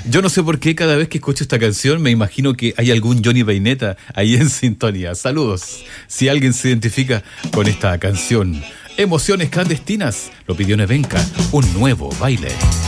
Yo no sé por qué cada vez que escucho esta canción me imagino que hay algún Johnny Baineta ahí en sintonía. Saludos. Si alguien se identifica con esta canción. Emociones clandestinas, lo pidió Nevenka, un nuevo baile.